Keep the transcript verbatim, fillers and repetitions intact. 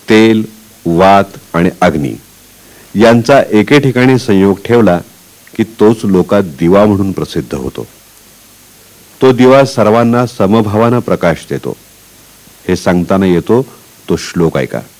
तेल, वात आणि अग्नी यांचा एके ठिकाणी संयोग ठेवला की तोच लोकात दिवा म्हणून प्रसिद्ध होतो. तो दिवा सर्वांना समभावानं प्रकाश देतो. हे सांगताना येतो तो श्लोक ऐका.